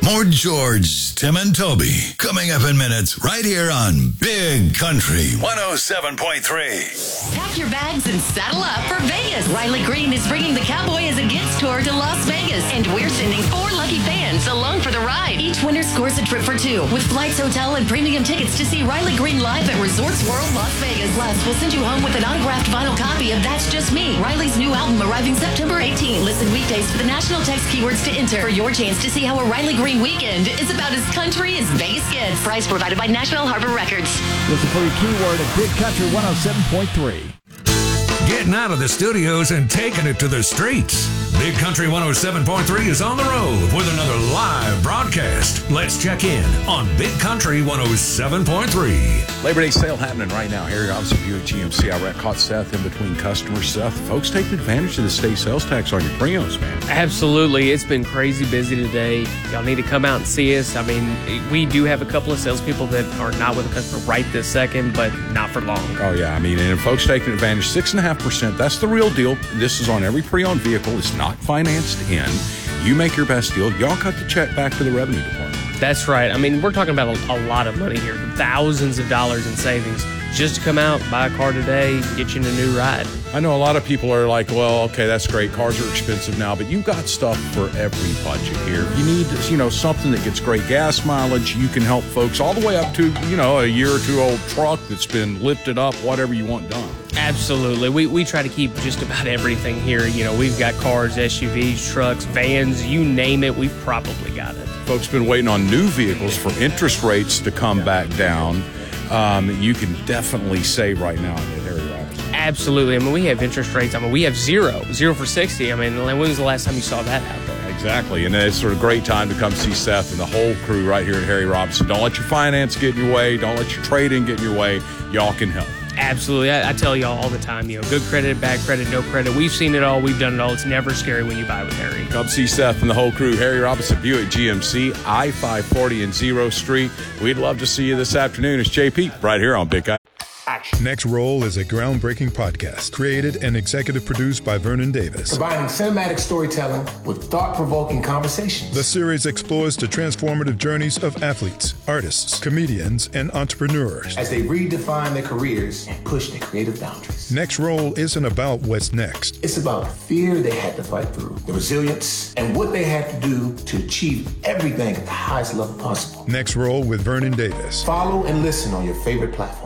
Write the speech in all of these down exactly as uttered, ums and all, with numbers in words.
More George, Tim, and Toby coming up in minutes right here on Big Country one oh seven point three. Pack your bags and saddle up for Vegas. Riley Green is bringing the Cowboy as a Gifts Tour to Las Vegas, and we're sending four lucky fans along for the ride. Each winner scores a trip for two with flights, hotel, and premium tickets to see Riley Green live at Resorts World Las Vegas. Plus, we'll send you home with an autographed vinyl copy of That's Just Me, Riley's new album arriving September eighteenth. Listen weekdays for the national text keywords to enter for your chance to see how a Riley Green weekend is about as country as Vegas gets. Price provided by National Harbor Records. Listen for your keyword at Big Country one oh seven point three. Getting out of the studios and taking it to the streets. Big Country one oh seven point three is on the road with another live broadcast. Let's check in on Big Country one oh seven point three. Labor Day sale happening right now. Harry Robinson, Buick G M C. I caught Seth in between customers. Seth, folks taking advantage of the state sales tax on your pre-owns, man. Absolutely. It's been crazy busy today. Y'all need to come out and see us. I mean, we do have a couple of salespeople that are not with the customer right this second, but not for long. Oh, yeah. I mean, and folks taking advantage, six point five percent. That's the real deal. This is on every pre-owned vehicle. It's not financed in. You make your best deal. Y'all cut the check back to the revenue department. That's right. I mean, we're talking about a, a lot of money here. Thousands of dollars in savings just to come out, buy a car today, get you in a new ride. I know a lot of people are like, well, okay, that's great. Cars are expensive now, but you've got stuff for every budget here. If you need, you know, something that gets great gas mileage, you can help folks all the way up to, you know, a year or two old truck that's been lifted up, whatever you want done. Absolutely. We we try to keep just about everything here. You know, we've got cars, S U Vs, trucks, vans, you name it, we've probably got it. Folks been waiting on new vehicles for interest rates to come back down. Um, you can definitely save right now at Harry Robinson. Absolutely. I mean, we have interest rates. I mean, we have zero, zero for sixty. I mean, when was the last time you saw that out there? Exactly. And it's sort of a great time to come see Seth and the whole crew right here at Harry Robinson. Don't let your finance get in your way. Don't let your trade-in get in your way. Y'all can help. Absolutely. I, I tell y'all all the time, you know, good credit, bad credit, no credit. We've seen it all. We've done it all. It's never scary when you buy with Harry. Come see Seth and the whole crew. Harry Robinson, Buick G M C, I five forty and Zero Street. We'd love to see you this afternoon. It's J P right here on Big Guy. Next Roll is a groundbreaking podcast created and executive produced by Vernon Davis. Combining cinematic storytelling with thought-provoking conversations. The series explores the transformative journeys of athletes, artists, comedians, and entrepreneurs as they redefine their careers and push their creative boundaries. Next Roll isn't about what's next. It's about the fear they had to fight through, the resilience, and what they had to do to achieve everything at the highest level possible. Next Roll with Vernon Davis. Follow and listen on your favorite platform.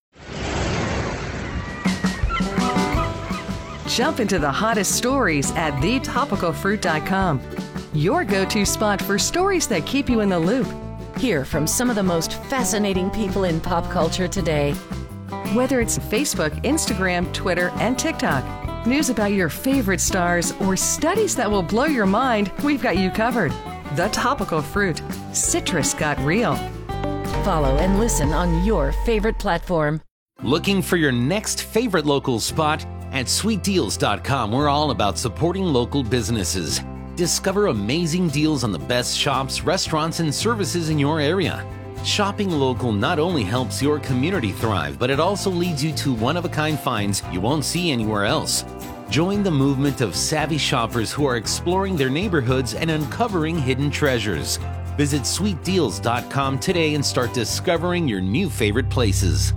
Jump into the hottest stories at the topical fruit dot com. Your go-to spot for stories that keep you in the loop. Hear from some of the most fascinating people in pop culture today. Whether it's Facebook, Instagram, Twitter, and TikTok, news about your favorite stars, or studies that will blow your mind, we've got you covered. The Topical Fruit. Citrus got real. Follow and listen on your favorite platform. Looking for your next favorite local spot? At sweet deals dot com, we're all about supporting local businesses. Discover amazing deals on the best shops, restaurants, and services in your area. Shopping local not only helps your community thrive, but it also leads you to one-of-a-kind finds you won't see anywhere else. Join the movement of savvy shoppers who are exploring their neighborhoods and uncovering hidden treasures. Visit sweet deals dot com today and start discovering your new favorite places.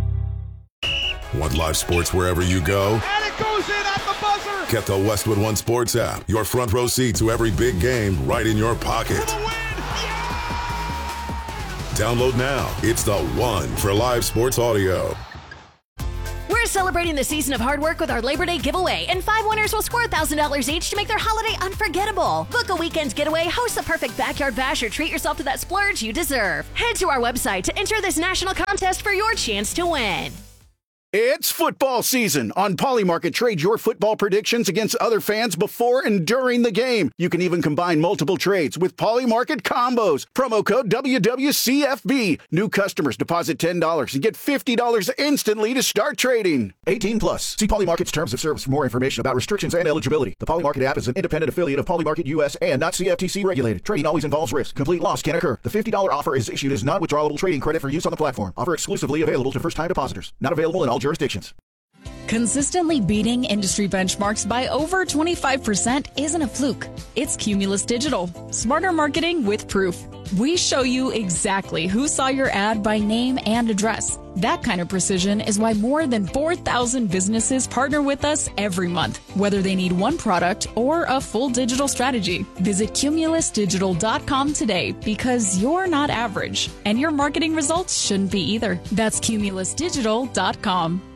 Want live sports wherever you go? And it goes in at the buzzer! Get the Westwood One Sports app. Your front row seat to every big game right in your pocket. For the win! Yeah! Download now. It's the one for live sports audio. We're celebrating the season of hard work with our Labor Day giveaway, and five winners will score one thousand dollars each to make their holiday unforgettable. Book a weekend's getaway, host the perfect backyard bash, or treat yourself to that splurge you deserve. Head to our website to enter this national contest for your chance to win. It's football season. On Polymarket, trade your football predictions against other fans before and during the game. You can even combine multiple trades with Polymarket combos. Promo code W W C F B. New customers deposit ten dollars and get fifty dollars instantly to start trading. eighteen plus. See Polymarket's terms of service for more information about restrictions and eligibility. The Polymarket app is an independent affiliate of Polymarket U S and not C F T C regulated. Trading always involves risk. Complete loss can occur. The fifty dollars offer is issued as non-withdrawable trading credit for use on the platform. Offer exclusively available to first-time depositors. Not available in all jurisdictions. Consistently beating industry benchmarks by over twenty-five percent isn't a fluke. It's Cumulus Digital. Smarter marketing with proof. We show you exactly who saw your ad by name and address. That kind of precision is why more than four thousand businesses partner with us every month, whether they need one product or a full digital strategy. Visit cumulus digital dot com today because you're not average, and your marketing results shouldn't be either. That's cumulus digital dot com.